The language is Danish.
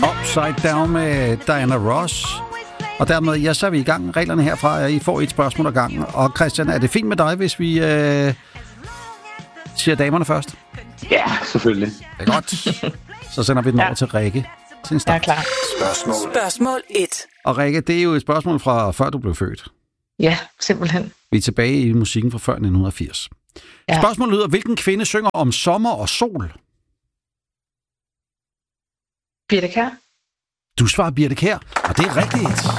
Upside Down med Diana Ross. Og dermed, så er vi i gang. Reglerne herfra er, I får et spørgsmål ad gangen. Og Christian, er det fint med dig, hvis vi siger damerne først? Ja, selvfølgelig. Det er godt. Så sender vi den over til Rikke. Til en start. Jeg er klar. Spørgsmål 1. Og Rikke, det er jo et spørgsmål fra før du blev født. Ja, simpelthen. Vi er tilbage i musikken fra før 1980. Ja. Spørgsmålet lyder, hvilken kvinde synger om sommer og sol? Birthe Kjær. Du svarer Birthe Kjær, og det er rigtigt.